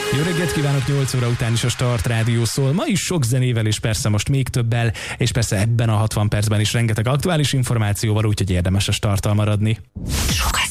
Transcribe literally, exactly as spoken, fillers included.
Jó reggelt kívánok, nyolc óra után is a Start Rádió szól. Ma is sok zenével, és persze most még többel, és persze ebben a hatvan percben is rengeteg aktuális információval, úgyhogy érdemes a Starttal maradni. Sokat